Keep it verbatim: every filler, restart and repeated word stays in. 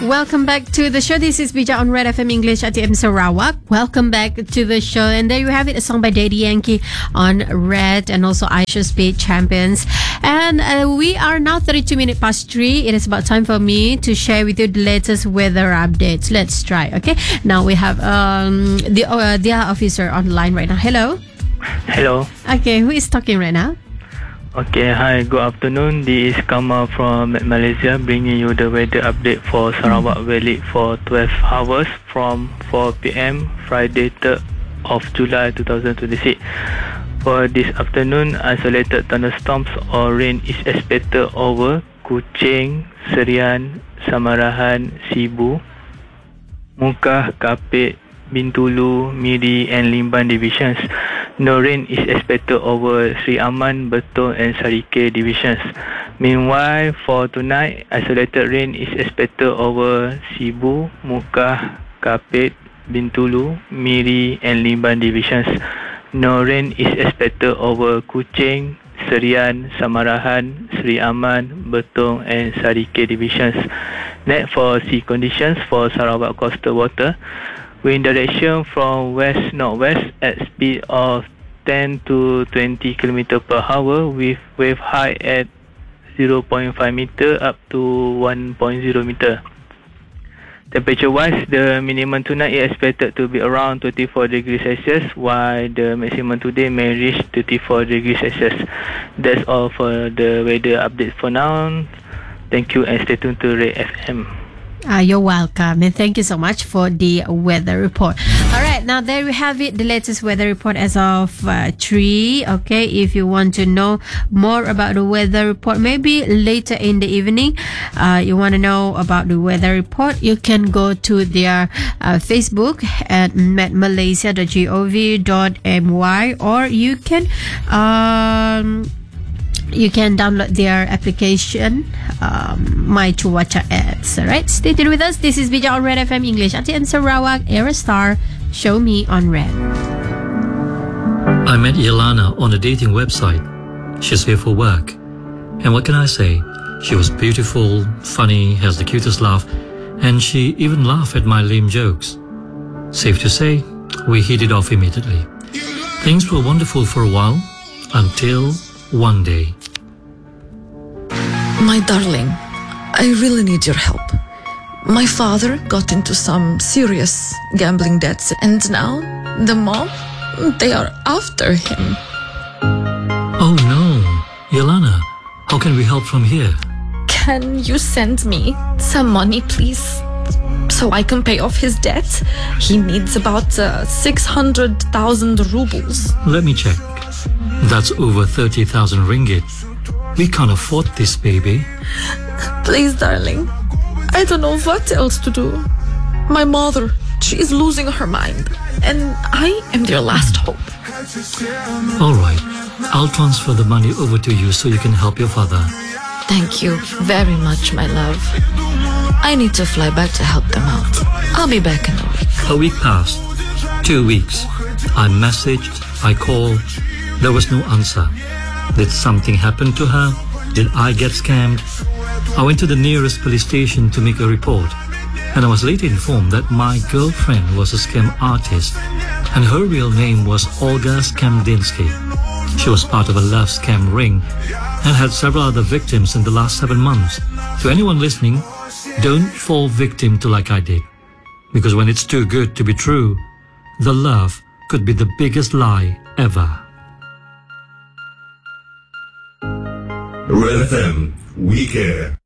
welcome back to the show. This is Bija on Red F M English at T M Sarawak. Welcome back to the show. And there you have it, a song by Daddy Yankee on Red and also Aisha Speed Champions. And uh, we are now thirty-two minutes past three. It is about time for me to share with you the latest weather updates. Let's try, okay? Now we have um, the uh, the officer online right now. Hello. Hello. Okay, who is talking right now? Okay, hi, good afternoon. This is Kamal from Malaysia, bringing you the weather update for Sarawak Valley for twelve hours from four p.m. Friday third of July twenty twenty-six. For this afternoon, isolated thunderstorms or rain is expected over Kuching, Serian, Samarahan, Sibu, Mukah, Kapit, Bintulu, Miri and Limban divisions. No rain is expected over Sri Aman, Betong and Sarike divisions. Meanwhile, for tonight, isolated rain is expected over Sibu, Mukah, Kapit, Bintulu, Miri and Limban divisions. No rain is expected over Kuching, Serian, Samarahan, Sri Aman, Betong and Sarike divisions. Next, for sea conditions for Sarawak coastal water. Wind direction from west-northwest at speed of ten to twenty kilometers per hour with wave height at zero point five meter up to one point zero meter. Temperature-wise, the minimum tonight is expected to be around twenty-four degrees Celsius, while the maximum today may reach thirty-four degrees Celsius. That's all for the weather update for now. Thank you and stay tuned to Red F M. Uh, you're welcome, and thank you so much for the weather report. All right, now there we have it, the latest weather report as of uh, three. Okay, if you want to know more about the weather report, maybe later in the evening, uh, you want to know about the weather report, you can go to their uh, Facebook at met malaysia dot gov dot my, or you can um you can download their application, um, My Cuaca apps. Alright, stay tuned with us. This is Bija on Red F M English at T M Sarawak, Aerostar, Show Me on Red. I met Yelana on a dating website. She's here for work. And what can I say? She was beautiful, funny, has the cutest laugh, and she even laughed at my lame jokes. Safe to say, we hit it off immediately. Things were wonderful for a while, until one day. My darling, I really need your help. My father got into some serious gambling debts, and now the mob, they are after him. Oh no, Yelana, how can we help from here? Can you send me some money, please? So I can pay off his debt. He needs about uh, six hundred thousand rubles. Let me check. That's over thirty thousand ringgit. We can't afford this, baby. Please, darling. I don't know what else to do. My mother, she is losing her mind. And I am their last hope. All right. I'll transfer the money over to you so you can help your father. Thank you very much, my love. I need to fly back to help them out. I'll be back in a week. A week passed. Two weeks. I messaged, I called. There was no answer. Did something happen to her? Did I get scammed? I went to the nearest police station to make a report, and I was later informed that my girlfriend was a scam artist, and her real name was Olga Skamdinsky. She was part of a love scam ring and had several other victims in the last seven months. To anyone listening, don't fall victim to like I did, because when it's too good to be true, the love could be the biggest lie ever. Red F M, we care.